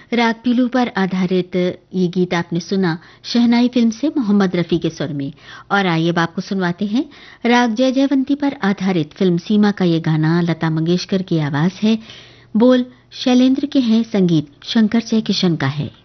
राग पीलू पर आधारित ये गीत आपने सुना शहनाई फिल्म से मोहम्मद रफ़ी के स्वर में। और आइए अब आपको सुनवाते हैं राग जय जयवंती पर आधारित फिल्म सीमा का ये गाना। लता मंगेशकर की आवाज है, बोल शैलेंद्र के हैं, संगीत शंकर जयकिशन का है।